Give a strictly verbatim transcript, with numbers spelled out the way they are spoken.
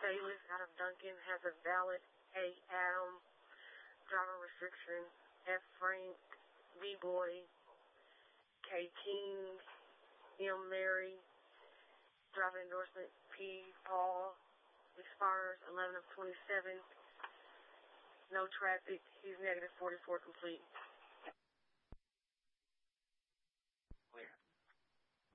Bayless out of Duncan has a valid A. Adam. Driver restriction F. Frank, B-Boy, K. King, M. Mary. Driver endorsement P. Paul. Expires eleven of twenty-seven. No traffic. He's negative forty-four complete.